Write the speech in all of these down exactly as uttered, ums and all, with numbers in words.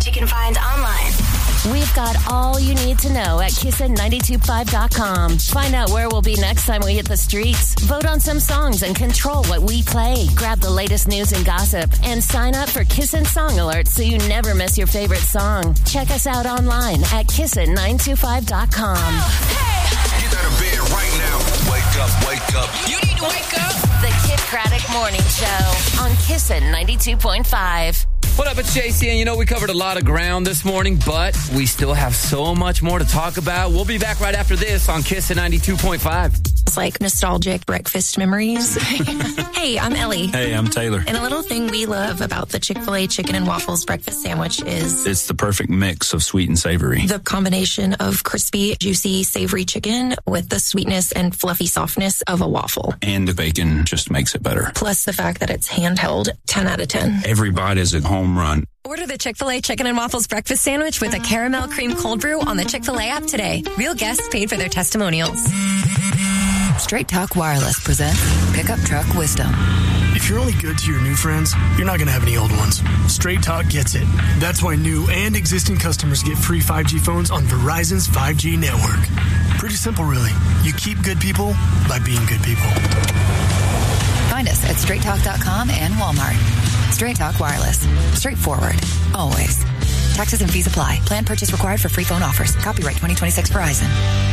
that you can find online. We've got all you need to know at kissin nine two five dot com. Find out where we'll be next time we hit the streets. Vote on some songs and control what we play. Grab the latest news and gossip. And sign up for Kissin' Song Alerts so you never miss your favorite song. Check us out online at kissin nine two five dot com. Hey! Get out of bed right now. Wake up, wake up. You need to wake up. The Kid Craddock Morning Show on Kissin' ninety-two point five. What up, it's J C, and you know we covered a lot of ground this morning, but we still have so much more to talk about. We'll be back right after this on Kissin' ninety-two point five. It's like nostalgic breakfast memories. Hey, I'm Ellie. Hey, I'm Taylor. And a little thing we love about the Chick-fil-A chicken and waffles breakfast sandwich is It's the perfect mix of sweet and savory. the combination of crispy, juicy, savory chicken with the sweetness and fluffy softness of a waffle. And the bacon just makes it better. Plus the fact that it's handheld, ten out of ten. Every bite is a home run. Order the Chick-fil-A Chicken and Waffles Breakfast Sandwich with a caramel cream cold brew on the Chick-fil-A app today. Real guests paid for their testimonials. Straight Talk Wireless presents Pickup Truck Wisdom. If you're only good to your new friends, you're not going to have any old ones. Straight Talk gets it. That's why new and existing customers get free five G phones on Verizon's five G network. Pretty simple, really. You keep good people by being good people. Find us at straight talk dot com and Walmart. Straight Talk Wireless. Straightforward. Always. Taxes and fees apply. Plan purchase required for free phone offers. Copyright twenty twenty-six Verizon.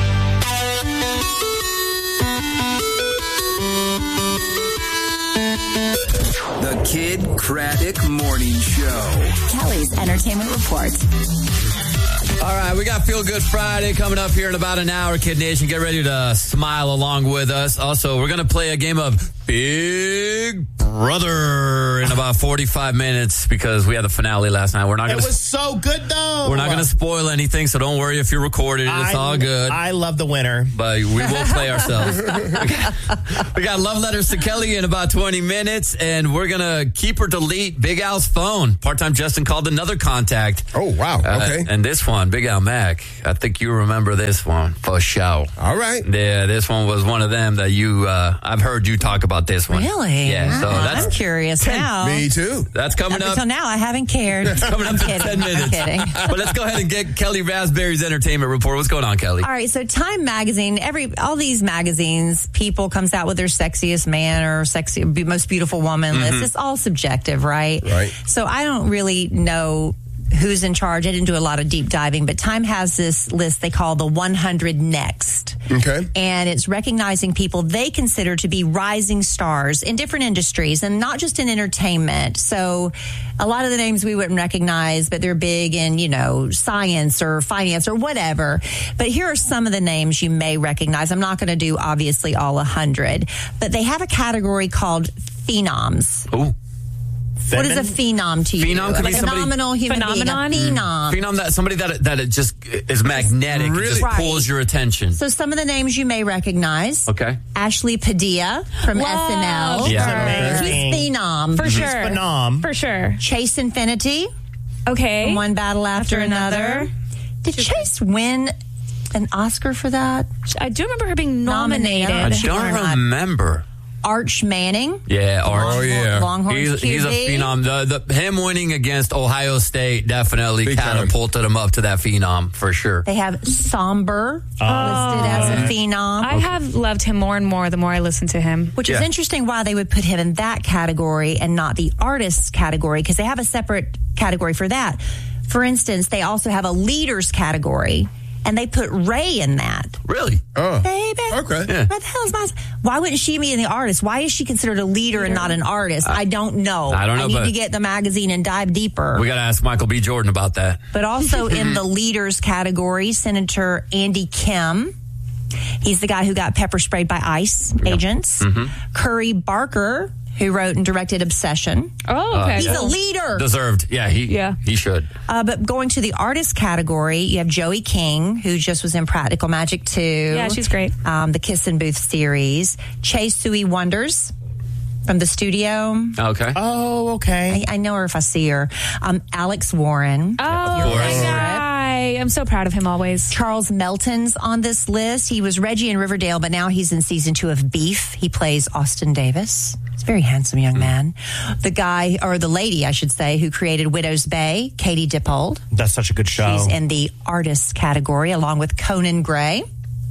The Kid Craddock Morning Show. Kelly's Entertainment Report. All right, we got Feel Good Friday coming up here in about an hour, Kid Nation. Get ready to smile along with us. Also, we're going to play a game of Big Brother in about forty-five minutes because we had the finale last night. We're not It going to was so good, though. We're not going to spoil anything, so don't worry if you recorded it. It's I, all good. I love the winner. But we will play ourselves. we, got, we got love letters to Kelly in about twenty minutes, and we're going to keep or delete Big Al's phone. Part-time Justin called another contact. Oh, wow. Okay. Uh, and this one, Big Al Mac, I think you remember this one for sure. All right. Yeah, this one was one of them that you, uh, I've heard you talk about this one. Really? Yeah, so Oh, that's I'm curious now. Me too. That's coming Up up. until now, I haven't cared. That's coming up I'm in kidding. ten minutes. I'm kidding. But let's go ahead and get Kelly Raspberry's entertainment report. What's going on, Kelly? All right, so Time Magazine, every all these magazines, People comes out with their sexiest man or sexy, most beautiful woman Mm-hmm. list. It's all subjective, right? Right. So I don't really know who's in charge. I didn't do a lot of deep diving, but Time has this list they call the one hundred Next. Okay. And it's recognizing people they consider to be rising stars in different industries and not just in entertainment. So a lot of the names we wouldn't recognize, but they're big in, you know, science or finance or whatever. But here are some of the names you may recognize. I'm not going to do, obviously, all one hundred, but they have a category called phenoms. Oh. What is a phenom to you? Phenom could like be a somebody- phenomenal human Phenomenon? being. A phenom. Phenom, that somebody that that it just is magnetic, it Really? just Right. pulls your attention. So some of the names you may recognize. Okay. Ashley Padilla from Whoa, S N L. she's Yeah. amazing. She's phenom. For sure. Phenom. For sure. Chase Infinity. Okay. From One Battle After, After another. Another. Did Chase win an Oscar for that? I do remember her being Nominated. nominated. I She don't or not. remember. Arch Manning. Yeah, Arch. Oh, yeah. Longhorns He's, he's a Q B. phenom. The, the, him winning against Ohio State definitely Big time. catapulted him up to that phenom for sure. They have Somber listed as a phenom. I have loved him more and more the more I listen to him. Which is Yeah. interesting why they would put him in that category and not the artists category, because they have a separate category for that. For instance, they also have a leaders category, and they put Ray in that. Really? Oh. Baby. Okay. Yeah. What the hell is my... Why wouldn't she be in the artist? Why is she considered a leader and not an artist? I don't know. I don't know, I need but- to get the magazine and dive deeper. We got to ask Michael B. Jordan about that. But also in the leaders category, Senator Andy Kim. He's the guy who got pepper sprayed by ICE agents. Mm-hmm. Curry Barker, who wrote and directed Obsession. Oh, okay. He's a leader. Deserved. Yeah, he Yeah. he should. Uh, but going to the artist category, you have Joey King, who just was in Practical Magic two. Yeah, she's great. Um, the Kiss and Booth series. Chase Sui Wonders from the studio. Okay. Oh, okay. I, I know her if I see her. Um, Alex Warren. Oh, Your course. favorite. guy. I'm so proud of him always. Charles Melton's on this list. He was Reggie in Riverdale, but now he's in season two of Beef. He plays Austin Davis. He's a very handsome young man. The guy, or the lady, I should say, who created Widow's Bay, Katie Dippold. That's such a good show. She's in the artist category, along with Conan Gray.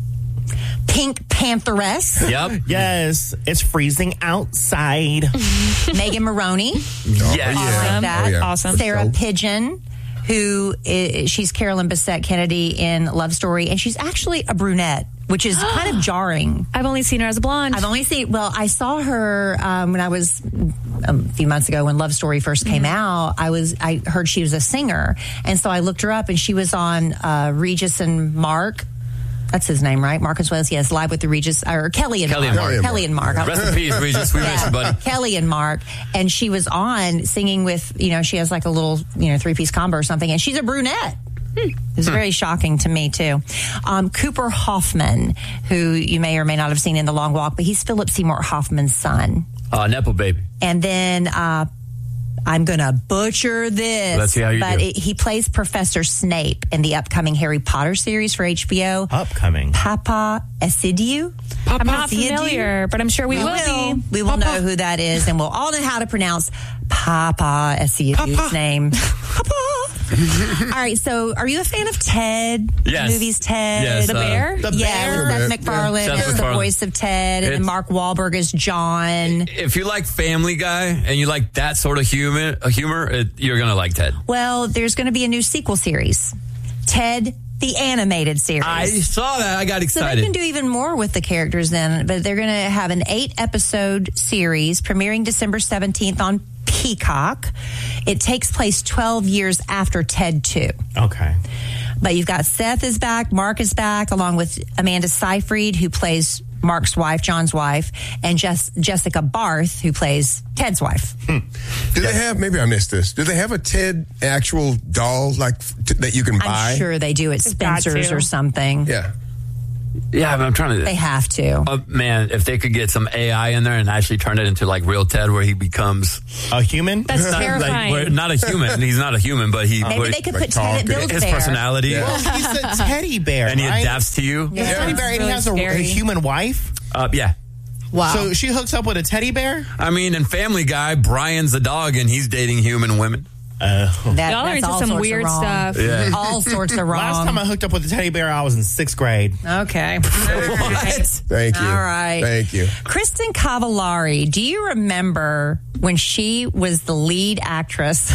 Pink Pantheress. Yep. Yes. It's freezing outside. Megan Maroney. Yes. I like that. Oh, yeah. Awesome. Sarah Pigeon, who is, she's Carolyn Bessette Kennedy in Love Story, and she's actually a brunette, which is kind of jarring. I've only seen her as a blonde. I've only seen, well, I saw her um, when I was a few months ago when Love Story first came mm-hmm. out. I was, I heard she was a singer, and so I looked her up, and she was on uh, Regis and Mark. That's his name, right? Marcus Wells, yes, Live with the Regis, or Kelly and Kelly Mark. And Mark. Kelly and Mark. Rest in peace, Regis. We Yeah. miss you, buddy. Kelly and Mark. And she was on singing with, you know, she has like a little, you know, three-piece combo or something, and she's a brunette. It was Hmm. very shocking to me, too. Um, Cooper Hoffman, who you may or may not have seen in The Long Walk, but he's Philip Seymour Hoffman's son. Uh, Nepo Baby. And then uh, I'm going to butcher this. Let's see how you but do. It, he plays Professor Snape in the upcoming Harry Potter series for H B O. Upcoming. Papa Esidiu. I'm not Esidiu? familiar, but I'm sure we, We will, will. be. We will Papa. know who that is, and we'll all know how to pronounce Papa Esidiu's name. Papa. All right, so are you a fan of Ted? Yes. The movie's Ted. Yes, the uh, bear? The yeah, Bear? with Seth Yeah. MacFarlane Seth as the MacFarlane. voice of Ted, and then It's- Mark Wahlberg as John. If you like Family Guy and you like that sort of humor, uh, humor it, you're going to like Ted. Well, there's going to be a new sequel series, Ted the Animated Series. I saw that. I got So they excited. can do even more with the characters then, but they're going to have an eight-episode series premiering December seventeenth on Peacock. It takes place twelve years after Ted two. Okay. But you've got Seth is back, Mark is back, along with Amanda Seyfried, who plays Mark's wife, John's wife, and Jess- Jessica Barth, who plays Ted's wife. Do they have, maybe I missed this, do they have a Ted actual doll like t- that you can buy? I'm sure they do at They've got Spencer's to. or something. Yeah. Yeah, but I'm trying to. They have to. Uh, man, if they could get some A I in there and actually turn it into like real Ted, where he becomes A human? That's not, terrifying. Like, where, not a human. He's not a human, but he. Maybe where- they could like put Ted at talk- Build his Bear. personality, Yeah. Well, he's a teddy bear, and he right? adapts to you. He's a teddy bear, and Really he has a, a scary. human wife. Uh, yeah. Wow. So she hooks up with a teddy bear? I mean, in Family Guy, Brian's the dog, and he's dating human women. Uh, That- Y'all are that's into all some sorts of weird wrong. stuff. Yeah. All sorts of wrong. Last time I hooked up with a teddy bear, I was in sixth grade. Okay. What? Thank you. All right. Thank you. Kristen Cavallari, do you remember when she was the lead actress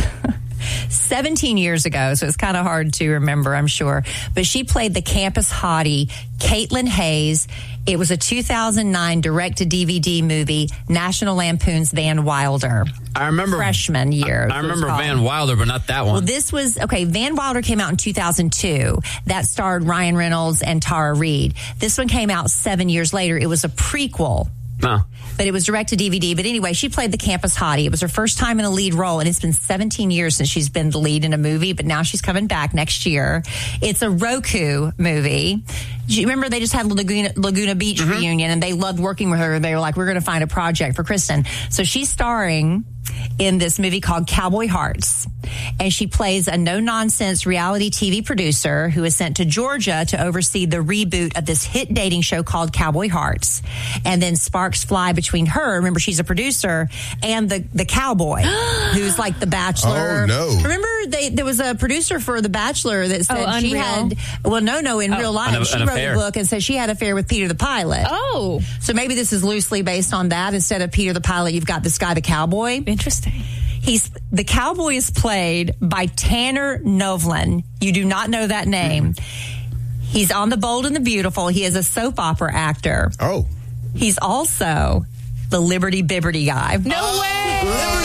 seventeen years ago? So it's kind of hard to remember, I'm sure. But she played the campus hottie, Caitlin Hayes. It was a two thousand nine direct-to-D V D movie, National Lampoon's Van Wilder. I remember Freshman year. I remember Van Wilder, but not that one. Well, this was, okay, Van Wilder came out in two thousand two. That starred Ryan Reynolds and Tara Reid. This one came out seven years later. It was a prequel. no. But it was direct to D V D. But anyway, she played the campus hottie. It was her first time in a lead role, and it's been seventeen years since she's been the lead in a movie, but now she's coming back next year. It's a Roku movie. Do you remember they just had Laguna, Laguna Beach Mm-hmm. reunion, and they loved working with her. They were like, we're going to find a project for Kristen. So she's starring in this movie called Cowboy Hearts. And she plays a no-nonsense reality T V producer who is sent to Georgia to oversee the reboot of this hit dating show called Cowboy Hearts. And then sparks fly between her, remember she's a producer, and the, the cowboy, who's like the Bachelor. Oh, no. Remember they, there was a producer for The Bachelor that said Oh, she Unreal. had, well, no, no, in Oh. real life, An- she an wrote affair. a book and said she had an affair with Peter the Pilot. Oh, So maybe this is loosely based on that. Instead of Peter the Pilot, you've got this guy, the cowboy. interesting. He's the cowboy is played by Tanner Novlin. You do not know that name. He's on The Bold and the Beautiful. He is a soap opera actor. Oh. He's also the Liberty Bibberty guy. No way.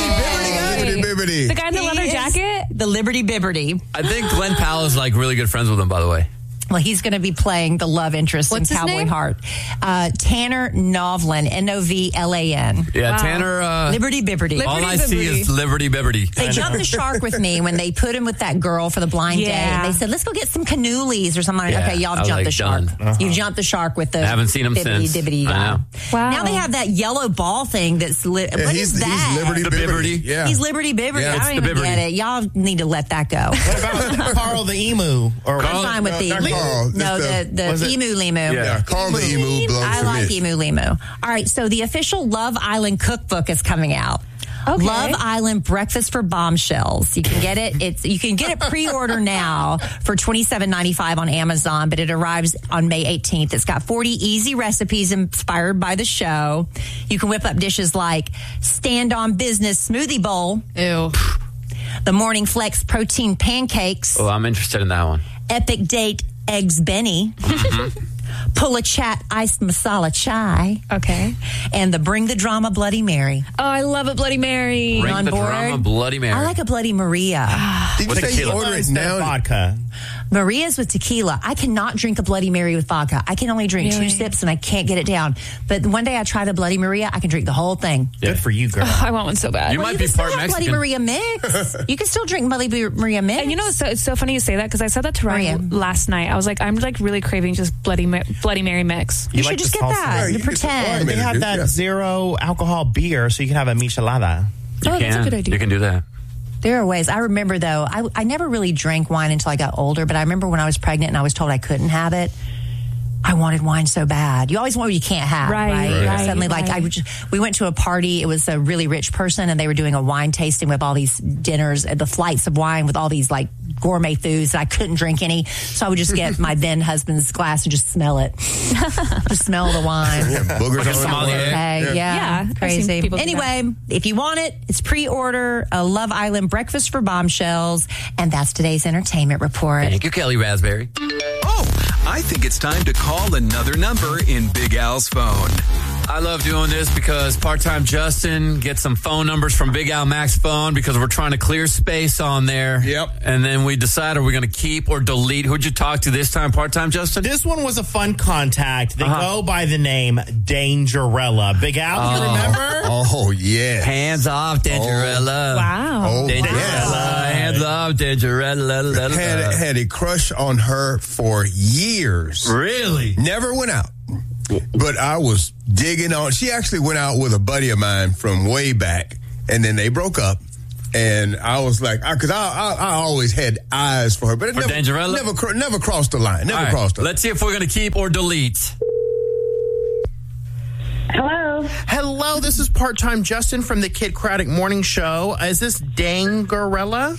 Liberty, bibbity. The guy in the He leather is jacket? The Liberty Bibberty. I think Glenn Powell is like really good friends with him, by the way. Well, he's going to be playing the love interest What's in his Cowboy name? Heart. Uh, Tanner Novlin, N O V L A N. Yeah, Wow. Tanner. Uh, Liberty Bibberty. all I Liberty see Bibberty. is Liberty Bibberty. They jumped the shark with me when they put him with that girl for the blind date. Yeah. They said, let's go get some canoolies or something. Yeah, okay, y'all I have jumped like the shark. done. Uh-huh. You jumped the shark with the I haven't seen him bibbity since. dibbity I guy. know. Wow. Now they have that yellow ball thing that's li- Yeah, what he's, is that? he's Liberty The Bibberty. Bibberty. Yeah. He's Liberty Bibberty. Yeah, I it's don't the even get Bibberty. it. Y'all need to let that go. What about Carl the emu? Or I'm fine with the not Liberty Carl. No, That's the, the was it- Emu Limu. Yeah, Carl the Emu belongs I to like Mitch. Emu Limu. All right, so the official Love Island cookbook is coming out. Okay. Love Island Breakfast for Bombshells. You can get it. It's you can get it pre-order now for twenty-seven ninety-five on Amazon, but it arrives on May eighteenth. It's got forty easy recipes inspired by the show. You can whip up dishes like Stand on Business Smoothie Bowl. Ew. The Morning Flex Protein Pancakes. Oh, I'm interested in that one. Epic Date Eggs Benny. Pull a Chat Iced Masala Chai. Okay. And the Bring the Drama Bloody Mary. Oh, I love a Bloody Mary. Bring on the board? drama, Bloody Mary. I like a Bloody Maria. Did you With say you tequila. order it Instead of now? vodka. Maria's with tequila. I cannot drink a Bloody Mary with vodka. I can only drink Really? two sips and I can't get it down. But one day I tried a Bloody Maria. I can drink the whole thing. Good for you, girl. I want one so bad. You Well, might you be can still part have Mexican. Bloody Maria mix. You can still drink Bloody Maria mix. And you know, it's so, it's so funny you say that because I said that to Ryan Maria. last night. I was like, I'm like really craving just Bloody Ma- Bloody Mary mix. you You should like just the get salsa? that Yeah, to you get the pretend. They have that Yeah. zero alcohol beer, so you can have a michelada. You Oh, that's a can. good idea. You can do that. There are ways. I remember, though, I, I never really drank wine until I got older, but I remember when I was pregnant and I was told I couldn't have it. I wanted wine so bad. You always want what you can't have, Right, right? right, Suddenly, like, right. I would just, we went to a party. It was a really rich person, and they were doing a wine tasting with all these dinners, the flights of wine with all these, like, gourmet foods. I couldn't drink any, so I would just get my then husband's glass and just smell it. Just smell the wine. Boogers Like a on it. sommelier. Okay, yeah, Yeah, I've seen crazy. people do Anyway, if you want it, it's pre-order a Love Island Breakfast for Bombshells, and that's today's entertainment report. Thank you, Kelly Raspberry. Oh, I think it's time to call another number in Big Al's phone. I love doing this because part-time Justin gets some phone numbers from Big Al Mac's phone because we're trying to clear space on there. Yep. And then we decide are we going to keep or delete. Who'd you talk to this time, part-time Justin? This one was a fun contact. They Uh-huh. go by the name Dangerella. Big Al, you remember? Oh, yeah. Hands off, Dangerella. Wow. Oh, Dangerella. yes. Hands off, Dangerella. Had, had a crush on her for years. Really? Never went out. But I was digging on. She actually went out with a buddy of mine from way back, and then they broke up. And I was like, because I, I, I always had eyes for her, but it For never, Dangerella? never, cro- never crossed the line. Never All right, crossed the line. let's see if we're going to keep or delete. Hello. Hello, this is part-time Justin from the Kid Craddock Morning Show. Is this Dangerella?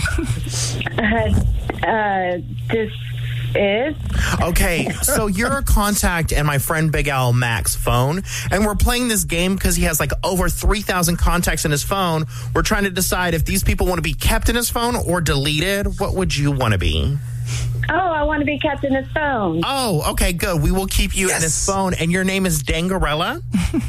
Uh, uh, this is. Okay, so you're a contact in my friend Big Al Mac's phone, and we're playing this game because he has like over three thousand contacts in his phone. We're trying to decide if these people want to be kept in his phone or deleted. What would you want to be? Oh, I want to be kept in his phone. Oh, okay, good. We will keep you in his phone, and your name is Dangerella?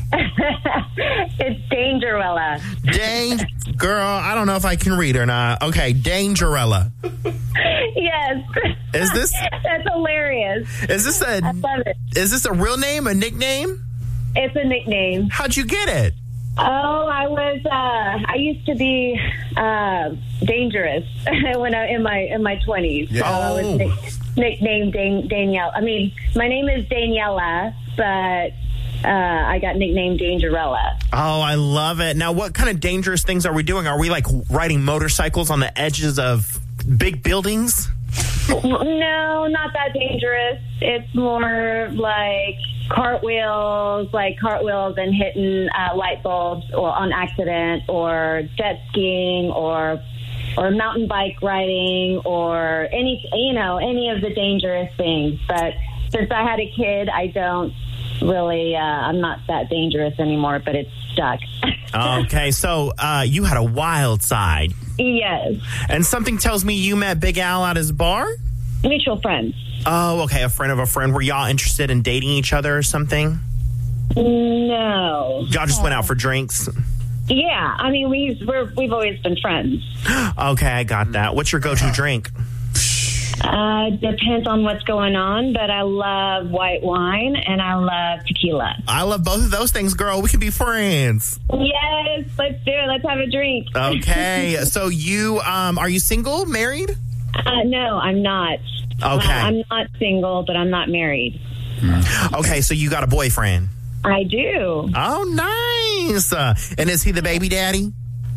It's Dangerella. Dang, girl, I don't know if I can read or not. Okay, Dangerella. Yes. Is this- That's hilarious. Is this a I love it. is this a real name, a nickname? It's a nickname. How'd you get it? Oh, I was. Uh, I used to be uh, dangerous when I in my in my twenties. Yeah. So I was Oh. nick, nicknamed Dan, Danielle. I mean, my name is Daniela, but uh, I got nicknamed Dangerella. Oh, I love it. Now, what kind of dangerous things are we doing? Are we like riding motorcycles on the edges of big buildings? No, not that dangerous. It's more like cartwheels, like cartwheels and hitting uh, light bulbs or on accident, or jet skiing, or or mountain bike riding, or any you know any of the dangerous things. But since I had a kid, I don't really. Uh, I'm not that dangerous anymore. But it's stuck. Okay, so uh, you had a wild side. Yes, And something tells me you met Big Al at his bar? mutual friends. Oh, okay, a friend of a friend. Were y'all interested in dating each other or something? No. Y'all just went out for drinks? Yeah, I mean we've we're, we've always been friends. Okay, I got that. What's your go-to drink? Uh, depends on what's going on, but I love white wine and I love tequila. I love both of those things, girl. We can be friends. Yes, let's do it. Let's have a drink. Okay, so you, um, are you single, married? Uh, no, I'm not. Okay. Uh, I'm not single, but I'm not married. Okay, so you got a boyfriend. I do. Oh, nice. Uh, and is he the baby daddy?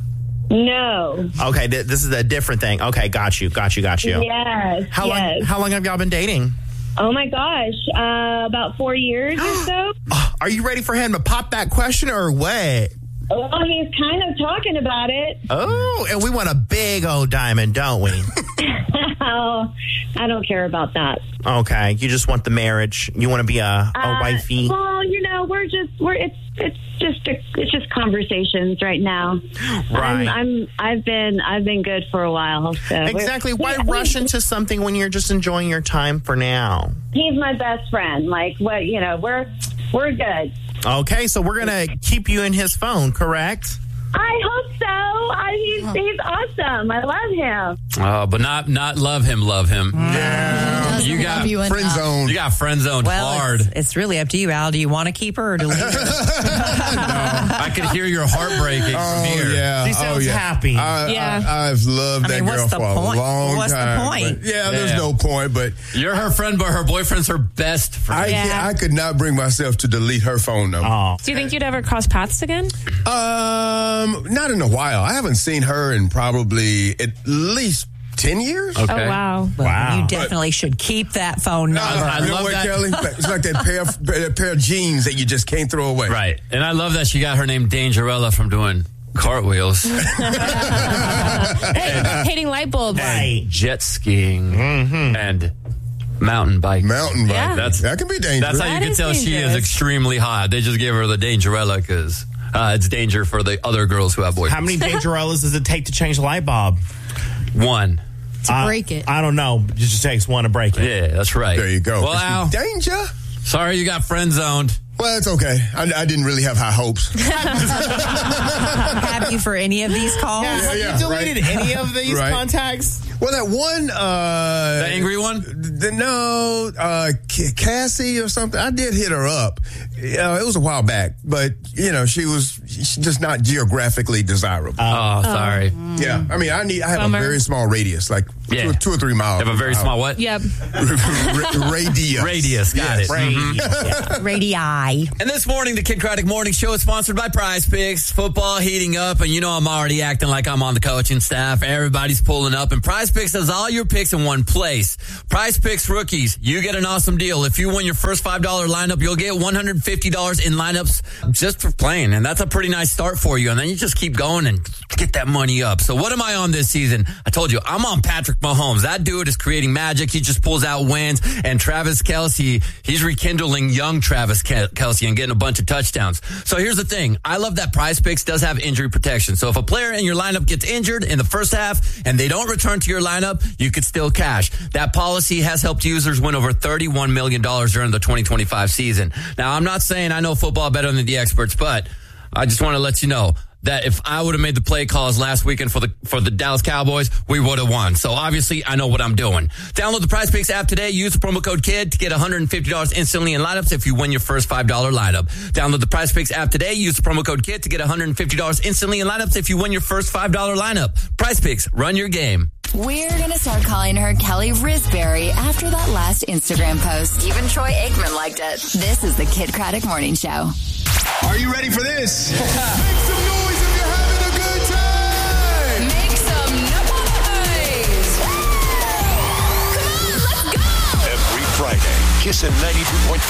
No. Okay, th- this is a different thing. Okay, got you, got you, got you. Yes. How yes. long? How long have y'all been dating? Oh my gosh, uh, about four years or so. Are you ready for him to pop that question or what? Well, he's kind of talking about it. Oh, and we want a big old diamond, don't we? Oh, I don't care about that. Okay, you just want the marriage. You want to be a, a Uh, wifey. Well, you know, we're just we're it's it's just a, it's just conversations right now. Right. I'm, I'm I've been I've been good for a while. So Exactly. Why we- rush into something when you're just enjoying your time for now? He's my best friend. Like what you know, we're we're good. Okay, so we're gonna keep you in his phone, correct? I hope so. I, he's he's awesome. I love him. Uh, but not not love him, love him. Yeah. You got you friend enough. zone. You got friend zoned Well, hard. It's, it's really up to you, Al. Do you want to keep her or delete her? I could hear your heart breaking Oh, from here. yeah. She sounds oh, yeah. happy. I, Yeah. I, I've loved I that mean, what's girl the for point? a long What's the time. point? But yeah, there's Yeah. no point, but You're her friend, but her boyfriend's her best friend. I, Yeah. I could not bring myself to delete her phone number. Oh, Do you think you'd ever cross paths again? Um, not in a while. I haven't seen her in probably at least ten years. Okay. Oh, wow. Well, Wow. you definitely should keep that phone No, number. I you know love what, that. Kelly? It's like that pair, of, that pair of jeans that you just can't throw away. Right. And I love that she got her name Dangerella from doing cartwheels, Hey, hitting light bulbs. right. jet skiing, and mountain biking. Mountain bike. Yeah. That's- that can be dangerous. That's how you That can is tell she is dangerous. extremely hot. They just gave her the Dangerella because uh, it's danger for the other girls who have boyfriends. How many Dangerellas does it take to change a light bulb? One. To break it. I don't know. It just takes one to break it. Yeah, that's right. There you go. Well, Al, Danger. sorry you got friend zoned. Well, it's okay. I, I didn't really have high hopes. Have you for any of these calls? Yeah, have yeah, you deleted right. any of these Right. contacts? Well, that one, uh, The angry one? the, no, uh, K- Cassie or something. I did hit her up. Uh, it was a while back, but you know, she was she's just not geographically desirable. Oh, sorry. yeah, I mean, I need. I have Bummer. a very small radius, like Yeah. two, two or three miles. You have a very small what? Yep. Ra- radius. Radius, got Yes. it. Mhm. Radii. And this morning, the Kid Craddock Morning Show is sponsored by Prize Picks. Football heating up, and you know I'm already acting like I'm on the coaching staff. Everybody's pulling up, and Prize Picks has all your picks in one place. Prize Picks rookies, you get an awesome deal. If you win your first five dollars lineup, you'll get one hundred fifty dollars in lineups just for playing, and that's a pretty nice start for you. And then you just keep going and get that money up. So what am I on this season? I told you, I'm on Patrick Mahomes. That dude is creating magic. He just pulls out wins. And Travis Kelce, he's rekindling young Travis Kelce and getting a bunch of touchdowns. So here's the thing. I love that Prize Picks does have injury protection. So if a player in your lineup gets injured in the first half and they don't return to your lineup, you could still cash. That policy has helped users win over thirty-one million dollars during the twenty twenty-five season. Now, I'm not saying I know football better than the experts, but I just want to let you know that if I would have made the play calls last weekend for the for the Dallas Cowboys, we would have won. So obviously, I know what I'm doing. Download the Prize Picks app today. Use the promo code KID to get one hundred fifty dollars instantly in lineups if you win your first five dollars lineup. Download the Prize Picks app today. Use the promo code KID to get one hundred fifty dollars instantly in lineups if you win your first five dollars lineup. Prize Picks, run your game. We're going to start calling her Kelly Risberry after that last Instagram post. Even Troy Aikman liked it. This is the Kid Craddock Morning Show. Are you ready for this? Make some noise if you're having a good time. Make some noise. Come on, let's go. Every Friday, Kissin' ninety-two point